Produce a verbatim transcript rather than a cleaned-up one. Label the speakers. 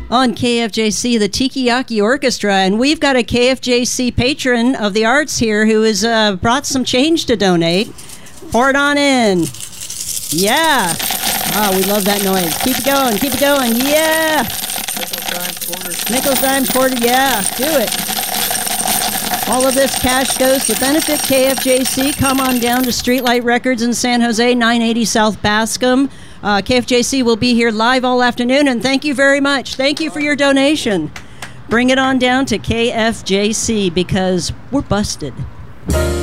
Speaker 1: on K F J C, the Tiki-Yaki Orchestra, and we've got a K F J C patron of the arts here who has uh, brought some change to donate. Pour it on in. Yeah. Oh, we love that noise. Keep it going, keep it going. Yeah.
Speaker 2: Nickels, dime, quarter.
Speaker 1: Nickels, dime, quarter. Yeah, do it. All of this cash goes to benefit K F J C. Come on down to Streetlight Records in San Jose, nine eighty South Bascom. Uh, K F J C will be here live all afternoon, and thank you very much. Thank you for your donation. Bring it on down to K F J C because we're busted.